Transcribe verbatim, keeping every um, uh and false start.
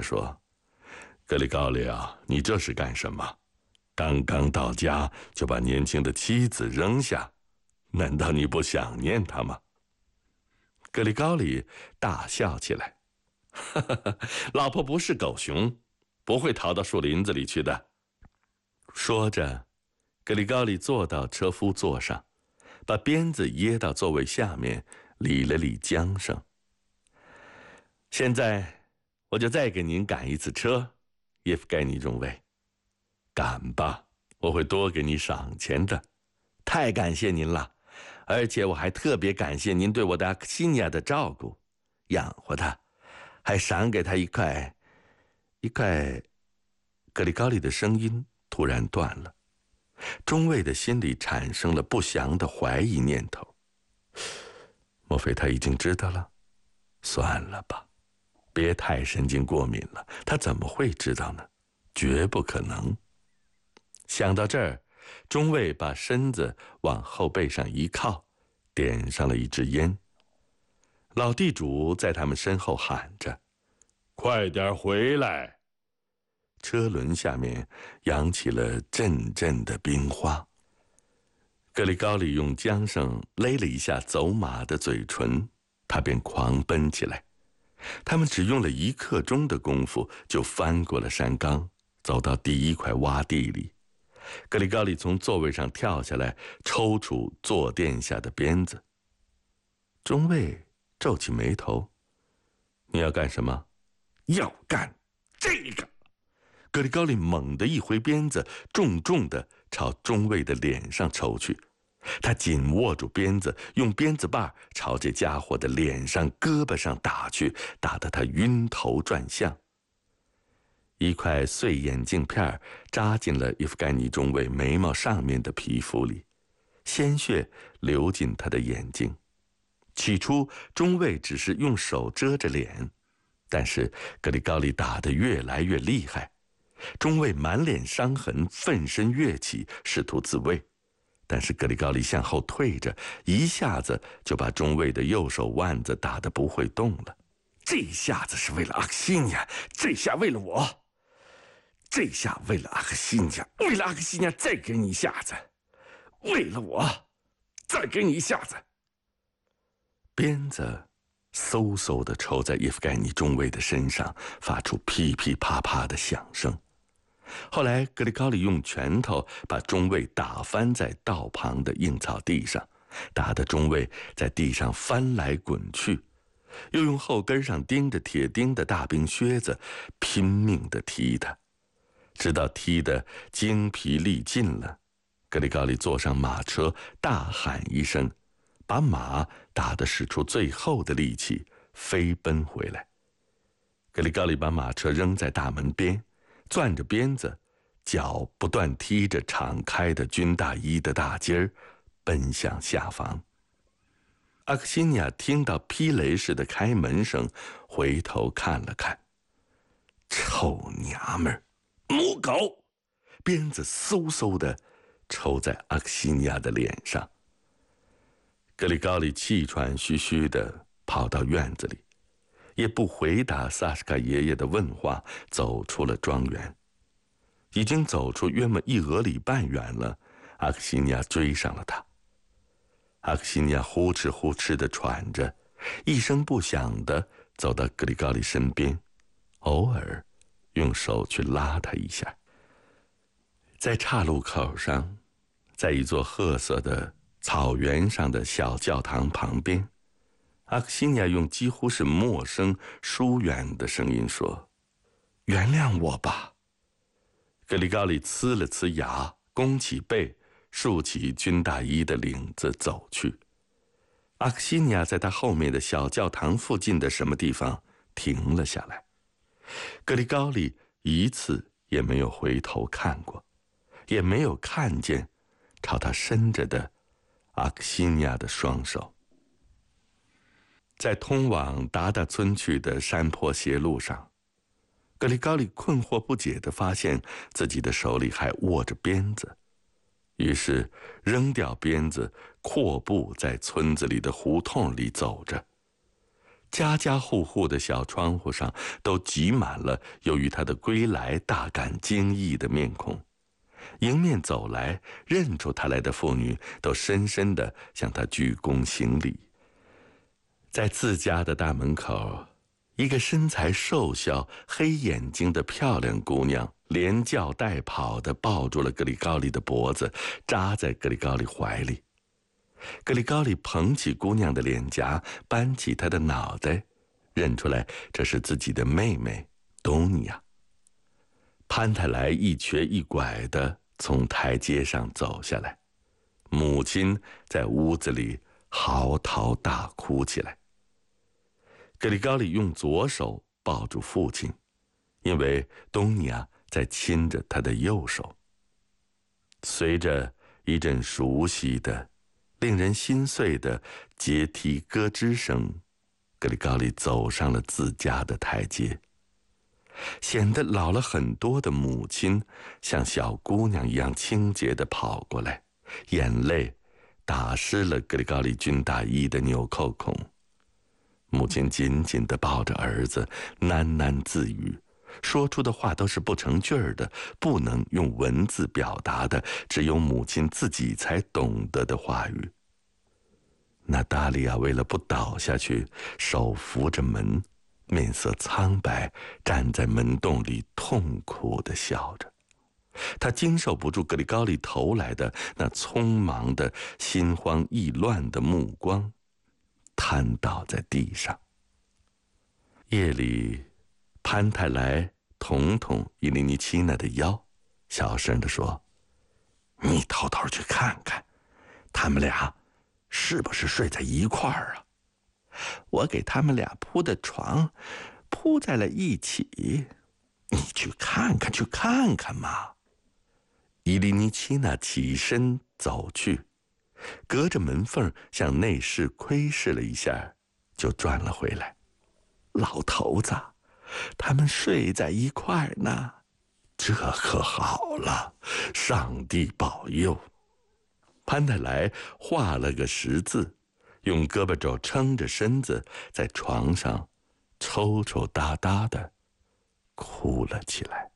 说：“格里高利啊，你这是干什么？刚刚到家就把年轻的妻子扔下，难道你不想念她吗？”格里高利大笑起来：“哈哈哈，老婆不是狗熊，不会逃到树林子里去的。”说着，格里高利坐到车夫座上，把鞭子掖到座位下面，理了理缰绳。“现在我就再给您赶一次车，叶夫盖尼中尉。赶吧，我会多给你赏钱的。太感谢您了，而且我还特别感谢您对我的阿克西尼亚的照顾，养活她，还赏给她一块一块。”格里高利的声音突然断了，中尉的心里产生了不祥的怀疑念头。莫非他已经知道了？算了吧，别太神经过敏了，他怎么会知道呢？绝不可能。想到这儿，中尉把身子往后背上一靠，点上了一支烟。老地主在他们身后喊着：“快点回来！”车轮下面扬起了阵阵的冰花。格里高利用缰绳勒了一下走马的嘴唇，他便狂奔起来。他们只用了一刻钟的功夫，就翻过了山岗，走到第一块洼地里。格里高利从座位上跳下来，抽出坐垫下的鞭子。中尉皱起眉头：“你要干什么？”“要干这个！”格里高利猛地一挥鞭子，重重地朝中尉的脸上抽去。他紧握住鞭子，用鞭子把朝这家伙的脸上、胳膊上打去，打得他晕头转向。一块碎眼镜片扎进了伊夫盖尼中尉眉毛上面的皮肤里，鲜血流进他的眼睛。起初，中尉只是用手遮着脸，但是格里高利打得越来越厉害。中尉满脸伤痕，奋身跃起，试图自卫，但是格里高利向后退着，一下子就把中尉的右手腕子打得不会动了。这下子是为了阿克西尼亚，这下为了我，这下为了阿克西尼亚，为了阿克西尼亚再给你一下子，为了我再给你一下子。鞭子嗖嗖地抽在叶夫盖尼中尉的身上，发出噼噼啪啪的响声。后来格里高利用拳头把中尉打翻在道旁的硬草地上，打得中尉在地上翻来滚去，又用后跟上钉着铁钉的大冰靴子拼命地踢他，直到踢得精疲力尽了。格里高利坐上马车，大喊一声，把马打得使出最后的力气，飞奔回来。格里高利把马车扔在大门边，攥着鞭子，脚不断踢着敞开的军大衣的大襟儿，奔向下房。阿克西尼亚听到劈雷似的开门声，回头看了看。臭娘们儿，母狗！鞭子嗖嗖地抽在阿克西尼亚的脸上。格里高利气喘吁吁地跑到院子里，也不回答萨什卡爷爷的问话，走出了庄园。已经走出约么一俄里半远了，阿克西尼亚追上了他。阿克西尼亚呼哧呼哧地喘着，一声不响地走到格里高利身边，偶尔用手去拉他一下。在岔路口上，在一座褐色的草原上的小教堂旁边，阿克西尼亚用几乎是陌生疏远的声音说：“原谅我吧。”格里高利呲了呲牙，弓起背，竖起军大衣的领子走去。阿克西尼亚在他后面的小教堂附近的什么地方停了下来。格里高利一次也没有回头看过，也没有看见朝他伸着的阿克西尼亚的双手。在通往达达村去的山坡斜路上，格里高利困惑不解地发现自己的手里还握着鞭子，于是扔掉鞭子，阔步在村子里的胡同里走着。 家家户户的小窗户上都挤满了由于他的归来大感惊异的面孔。迎面走来认出他来的妇女都深深地向他鞠躬行礼。在自家的大门口，一个身材瘦小、黑眼睛的漂亮姑娘连叫带跑地抱住了格里高利的脖子，扎在格里高利怀里。格里高利捧起姑娘的脸颊，扳起她的脑袋，认出来这是自己的妹妹东尼娅。潘太来一瘸一拐地从台阶上走下来，母亲在屋子里嚎啕大哭起来。格里高利用左手抱住父亲，因为东尼娅在亲着他的右手。随着一阵熟悉的、令人心碎的阶梯咯吱声，格里高利走上了自家的台阶。显得老了很多的母亲像小姑娘一样清洁地跑过来，眼泪打湿了格里高利军大衣的纽扣孔。母亲紧紧地抱着儿子，喃喃自语，说出的话都是不成句儿的，不能用文字表达的，只有母亲自己才懂得的话语。娜达莉亚为了不倒下去，手扶着门，面色苍白，站在门洞里痛苦地笑着。他经受不住格里高利投来的那匆忙的、心慌意乱的目光，瘫倒在地上。夜里，潘太来捅捅伊琳妮奇娜的腰，小声地说：“你偷偷去看看，他们俩是不是睡在一块儿啊？我给他们俩铺的床铺在了一起，你去看看，去看看嘛。”伊琳妮奇娜起身走去，隔着门缝向内室窥视了一下，就转了回来。老头子，他们睡在一块儿呢，这可好了，上帝保佑。潘太来画了个十字，用胳膊肘撑着身子，在床上抽抽搭搭的哭了起来。